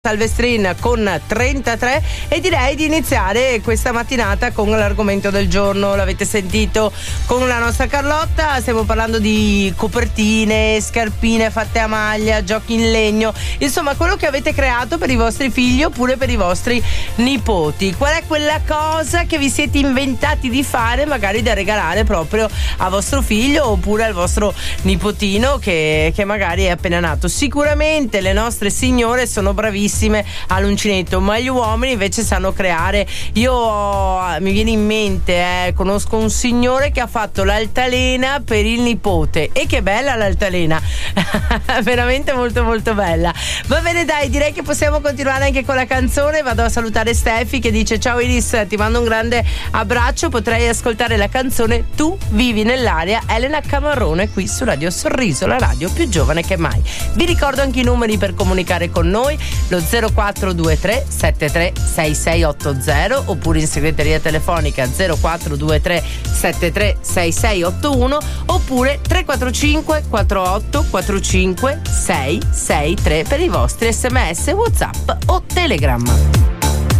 Salvestrin con 33 e direi di iniziare questa mattinata con l'argomento del giorno. L'avete sentito con la nostra Carlotta, stiamo parlando di copertine, scarpine fatte a maglia, giochi in legno, insomma quello che avete creato per i vostri figli oppure per i vostri nipoti. Qual è quella cosa che vi siete inventati di fare magari da regalare proprio a vostro figlio oppure al vostro nipotino che magari è appena nato? Sicuramente le nostre signore sono bravissime all'uncinetto, ma gli uomini invece sanno creare. Mi viene in mente, conosco un signore che ha fatto l'altalena per il nipote, e che bella l'altalena veramente molto molto bella. Va bene, dai, direi che possiamo continuare anche con la canzone. Vado a salutare Stefi che dice: ciao Iris, ti mando un grande abbraccio, potrei ascoltare la canzone Tu vivi nell'aria, Elena Camarone, qui su Radio Sorriso, la radio più giovane che mai. Vi ricordo anche i numeri per comunicare con noi, lo 0423 73 6680 oppure in segreteria telefonica 0423 73 6681 oppure 345 48 45 663 per i vostri SMS, WhatsApp o Telegram.